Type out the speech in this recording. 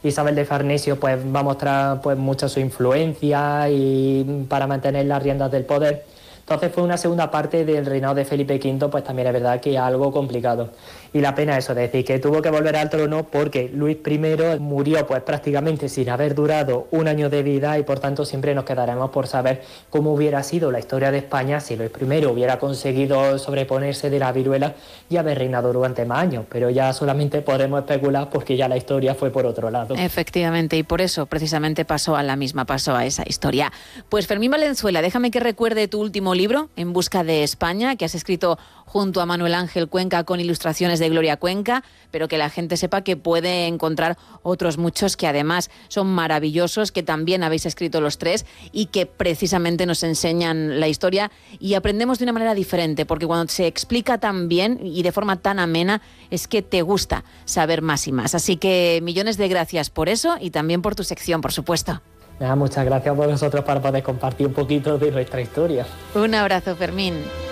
Isabel de Farnesio pues va a mostrar pues mucha su influencia y para mantener las riendas del poder. Entonces fue una segunda parte del reinado de Felipe V, pues también es verdad que algo complicado. Y la pena eso, de decir que tuvo que volver al trono porque Luis I murió pues prácticamente sin haber durado un año de vida y por tanto siempre nos quedaremos por saber cómo hubiera sido la historia de España si Luis I hubiera conseguido sobreponerse de la viruela y haber reinado durante más años. Pero ya solamente podemos especular porque ya la historia fue por otro lado. Efectivamente, y por eso precisamente pasó a esa historia. Pues Fermín Valenzuela, déjame que recuerde tu último libro, En busca de España, que has escrito junto a Manuel Ángel Cuenca con ilustraciones de Gloria Cuenca, pero que la gente sepa que puede encontrar otros muchos que además son maravillosos, que también habéis escrito los tres y que precisamente nos enseñan la historia y aprendemos de una manera diferente, porque cuando se explica tan bien y de forma tan amena es que te gusta saber más y más. Así que millones de gracias por eso y también por tu sección, por supuesto. Muchas gracias a vosotros para poder compartir un poquito de nuestra historia. Un abrazo, Fermín.